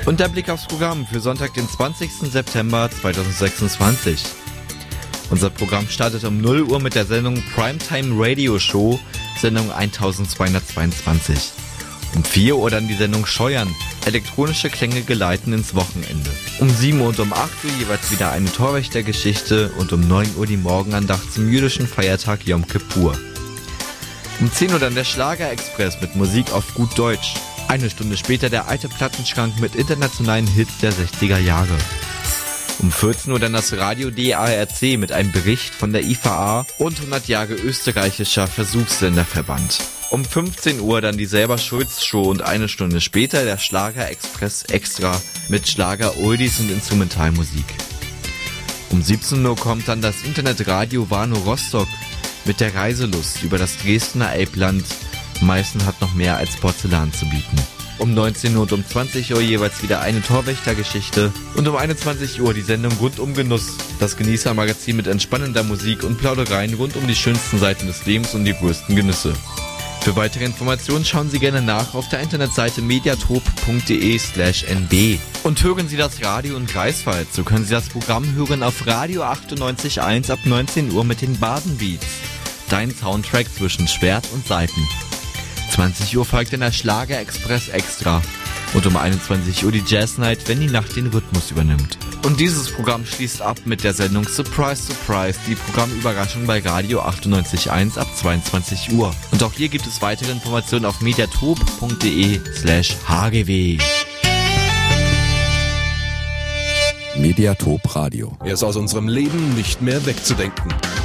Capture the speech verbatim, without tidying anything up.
Und der Blick aufs Programm für Sonntag, den zwanzigsten September zweitausendsechsundzwanzig. Unser Programm startet um null Uhr mit der Sendung Primetime Radio Show, Sendung eintausendzweihundertzweiundzwanzig. Um vier Uhr dann die Sendung Scheuern, elektronische Klänge geleiten ins Wochenende. Um sieben Uhr und um acht Uhr jeweils wieder eine Torwächtergeschichte und um neun Uhr die Morgenandacht zum jüdischen Feiertag Yom Kippur. Um zehn Uhr dann der Schlager-Express mit Musik auf gut Deutsch. Eine Stunde später der alte Plattenschrank mit internationalen Hits der sechziger Jahre. Um vierzehn Uhr dann das Radio D A R C mit einem Bericht von der I V A und hundert Jahre österreichischer Versuchssenderverband. Um fünfzehn Uhr dann die Selber-Schulz-Show und eine Stunde später der Schlager-Express Extra mit Schlager, Oldies und Instrumentalmusik. Um siebzehn Uhr kommt dann das Internetradio Warnow Rostock mit der Reiselust über das Dresdner Elbland. Meißen hat noch mehr als Porzellan zu bieten. Um neunzehn Uhr und um zwanzig Uhr jeweils wieder eine Torwächtergeschichte und um einundzwanzig Uhr die Sendung Rund um Genuss, das Genießermagazin mit entspannender Musik und Plaudereien rund um die schönsten Seiten des Lebens und die größten Genüsse. Für weitere Informationen schauen Sie gerne nach auf der Internetseite mediatop punkt de slash n b. Und hören Sie das Radio in Greifswald, so können Sie das Programm hören auf Radio achtundneunzig Komma eins ab neunzehn Uhr mit den Baden-Beats. Dein Soundtrack zwischen Schwert und Saiten. zwanzig Uhr folgt dann der Schlager-Express Extra und um einundzwanzig Uhr die Jazz Night, wenn die Nacht den Rhythmus übernimmt. Und dieses Programm schließt ab mit der Sendung Surprise Surprise, die Programmüberraschung bei Radio achtundneunzig Komma eins ab zweiundzwanzig Uhr. Und auch hier gibt es weitere Informationen auf mediatop punkt de slash h g w. Mediatop Radio. Er ist aus unserem Leben nicht mehr wegzudenken.